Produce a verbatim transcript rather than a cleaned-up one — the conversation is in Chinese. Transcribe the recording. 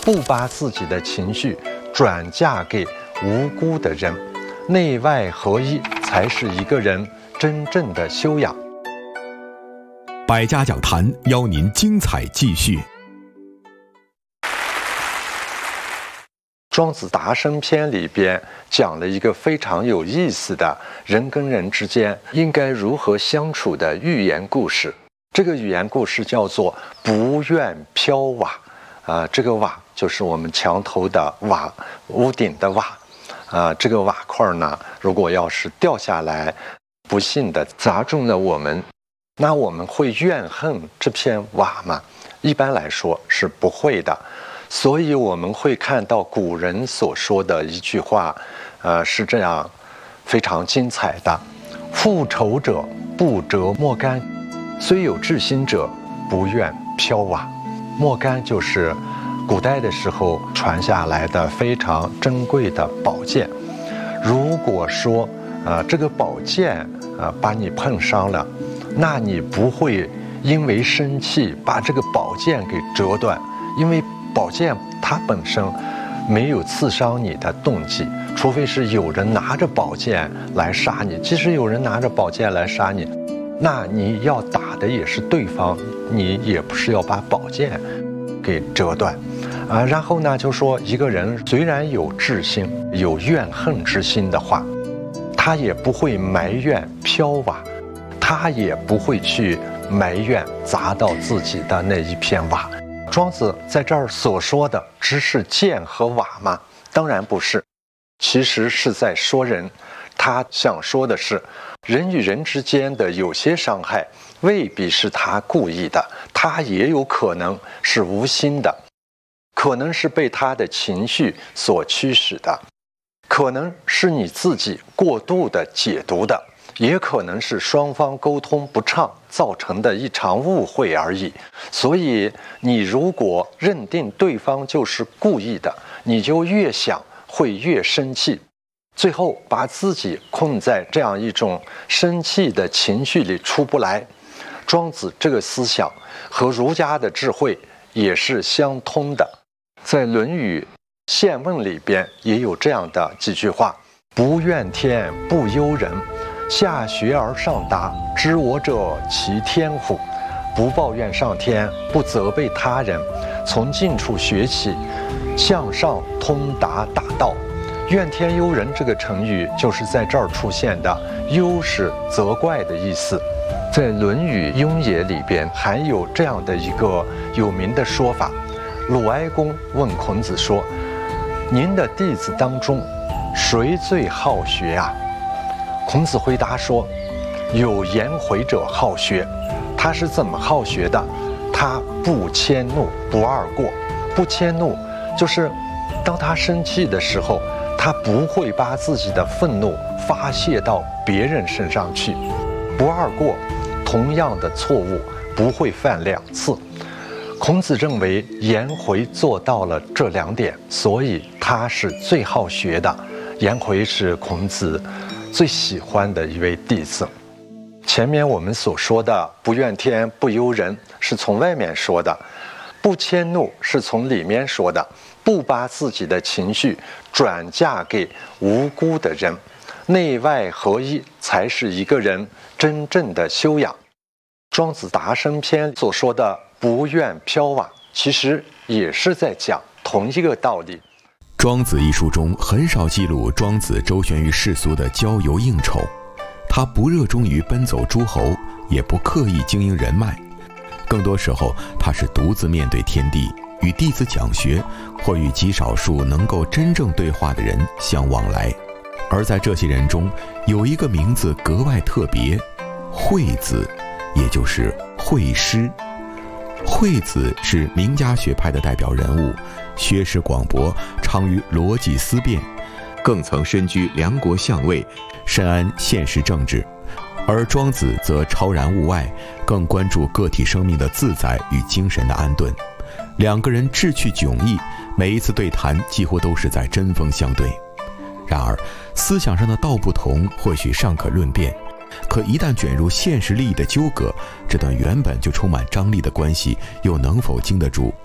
不把自己的情绪转嫁给无辜的人，内外合一才是一个人真正的修养。 百家讲坛邀您精彩继续。 庄子达生篇里边讲了一个非常有意思的人跟人之间应该如何相处的寓言故事。这个寓言故事叫做不愿飘瓦啊、呃，这个瓦就是我们墙头的瓦，屋顶的瓦啊、呃，这个瓦块呢，如果要是掉下来，不幸的砸中了我们，那我们会怨恨这片瓦吗？一般来说是不会的。所以我们会看到古人所说的一句话，呃，是这样，非常精彩的：复仇者不折莫干，虽有志心者不愿飘瓦。莫干就是古代的时候传下来的非常珍贵的宝剑。如果说，呃，这个宝剑呃把你碰伤了，那你不会因为生气把这个宝剑给折断，因为宝剑它本身没有刺伤你的动机，除非是有人拿着宝剑来杀你。即使有人拿着宝剑来杀你，那你要打的也是对方，你也不是要把宝剑给折断啊。然后呢，就说一个人虽然有志心、有怨恨之心的话，他也不会埋怨飘瓦，他也不会去埋怨砸到自己的那一片瓦。庄子在这儿所说的只是剑和瓦吗？当然不是，其实是在说人。他想说的是，人与人之间的有些伤害未必是他故意的，他也有可能是无心的，可能是被他的情绪所驱使的，可能是你自己过度的解读的，也可能是双方沟通不畅造成的一场误会而已。所以你如果认定对方就是故意的，你就越想会越生气，最后把自己困在这样一种生气的情绪里出不来。庄子这个思想和儒家的智慧也是相通的，在《论语·宪问》里边也有这样的几句话：不怨天不尤人，下学而上达，知我者其天乎？不抱怨上天，不责备他人，从近处学起，向上通达大道。怨天尤人这个成语就是在这儿出现的，尤是责怪的意思。在《论语·雍也》里边还有这样的一个有名的说法：鲁哀公问孔子说，您的弟子当中谁最好学啊？孔子回答说，有颜回者好学。他是怎么好学的？他不迁怒，不贰过。不迁怒就是当他生气的时候，他不会把自己的愤怒发泄到别人身上去。不贰过，同样的错误不会犯两次。孔子认为颜回做到了这两点，所以他是最好学的。颜回是孔子最喜欢的一位弟子。前面我们所说的不怨天不尤人是从外面说的，不迁怒是从里面说的，不把自己的情绪转嫁给无辜的人，内外合一才是一个人真正的修养。庄子达生篇所说的不愿飘瓦，其实也是在讲同一个道理。 庄子一书中很少记录庄子周旋于世俗的交游应酬，他不热衷于奔走诸侯，也不刻意经营人脉，更多时候他是独自面对天地，与弟子讲学，或与极少数能够真正对话的人相往来。而在这些人中，有一个名字格外特别，惠子，也就是惠施。惠子是名家学派的代表人物，学识广博，长于逻辑思辨，更曾身居梁国相位，深谙现实政治。而庄子则超然物外，更关注个体生命的自在与精神的安顿。两个人志趣迥异，每一次对谈几乎都是在针锋相对。然而思想上的道不同或许尚可论辩，可一旦卷入现实利益的纠葛，这段原本就充满张力的关系又能否经得住